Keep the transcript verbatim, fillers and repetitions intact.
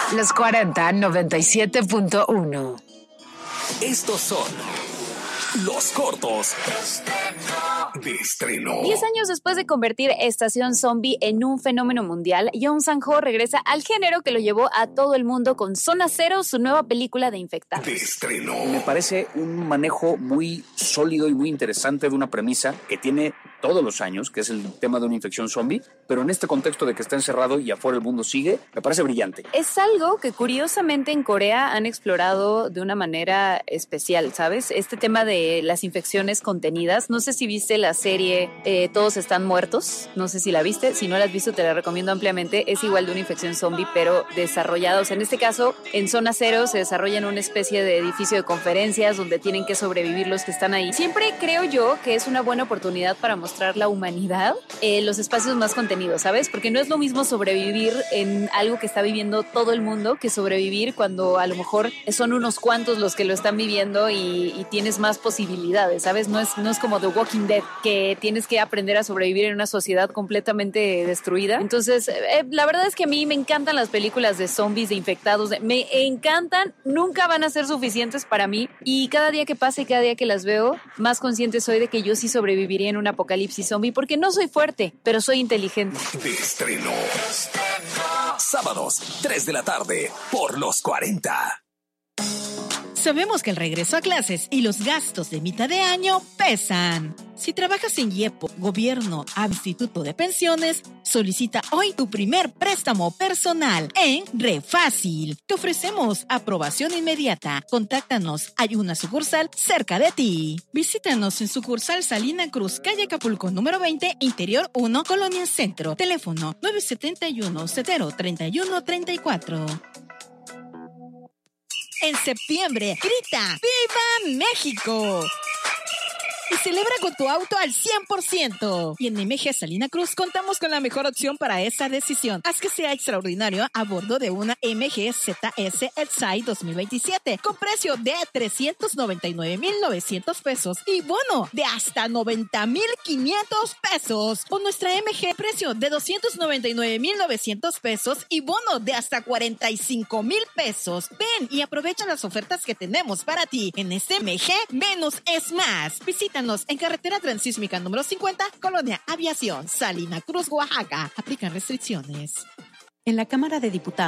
Los cuarenta, noventa y siete punto uno. Estos son los cortos de estreno. Diez años después de convertir Estación Zombie en un fenómeno mundial, Bong Joon-ho regresa al género que lo llevó a todo el mundo con Zona Cero, su nueva película de infectados. De estreno. Me parece un manejo muy sólido y muy interesante de una premisa que tiene todos los años, que es el tema de una infección zombie, pero en este contexto de que está encerrado y afuera el mundo sigue, me parece brillante. Es algo que curiosamente en Corea han explorado de una manera especial, ¿sabes? Este tema de las infecciones contenidas. No sé si viste la serie eh, Todos están muertos, no sé si la viste, si no la has visto te la recomiendo ampliamente. Es igual de una infección zombie, pero desarrollada, o sea, en este caso, en Zona Cero se desarrolla en una especie de edificio de conferencias donde tienen que sobrevivir los que están ahí. Siempre creo yo que es una buena oportunidad para mostrar la humanidad en los espacios más contenidos, ¿sabes? Porque no es lo mismo sobrevivir en algo que está viviendo todo el mundo que sobrevivir cuando a lo mejor son unos cuantos los que lo están viviendo y, y tienes más posibilidades, ¿sabes? No es, no es como The Walking Dead, que tienes que aprender a sobrevivir en una sociedad completamente destruida. Entonces, eh, la verdad es que a mí me encantan las películas de zombies, de infectados, de, me encantan, nunca van a ser suficientes para mí y cada día que pasa y cada día que las veo, más consciente soy de que yo sí sobreviviría en un apocalipsis zombie porque no soy fuerte, pero soy inteligente. De estreno. Sábados, tres de la tarde, por los cuarenta. Sabemos que el regreso a clases y los gastos de mitad de año pesan. Si trabajas en IEPO, gobierno o instituto de pensiones, solicita hoy tu primer préstamo personal en Refácil. Te ofrecemos aprobación inmediata. Contáctanos, hay una sucursal cerca de ti. Visítanos en sucursal Salina Cruz, calle Acapulco, número veinte, Interior uno, Colonia Centro. Teléfono nueve siete uno, cero tres uno tres cuatro. En septiembre, grita ¡Viva México! Y celebra con tu auto al cien por ciento. Y en M G Salina Cruz contamos con la mejor opción para esa decisión. Haz que sea extraordinario a bordo de una M G Z S Excite dos mil veintisiete con precio de trescientos noventa y nueve mil novecientos pesos y bono de hasta noventa mil quinientos pesos. O nuestra M G precio de doscientos noventa y nueve mil novecientos pesos y bono de hasta cuarenta y cinco mil pesos. Ven y aprovecha las ofertas que tenemos para ti. En este M G, menos es más. Visita en carretera Transísmica número cincuenta, Colonia Aviación, Salina Cruz, Oaxaca. Aplican restricciones. En la Cámara de Diputados